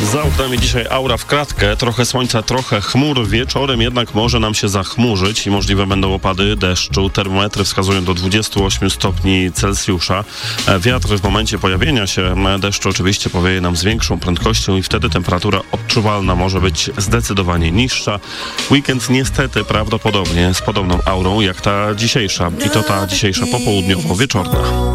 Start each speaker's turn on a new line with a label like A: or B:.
A: Za oknami dzisiaj aura w kratkę, trochę słońca, trochę chmur. Wieczorem jednak może nam się zachmurzyć i możliwe będą opady deszczu. Termometry wskazują do 28 stopni Celsjusza. Wiatr w momencie pojawienia się deszczu oczywiście powieje nam z większą prędkością i wtedy temperatura odczuwalna może być zdecydowanie niższa. Weekend niestety prawdopodobnie z podobną aurą jak ta dzisiejsza i to ta dzisiejsza popołudniowo-wieczorna.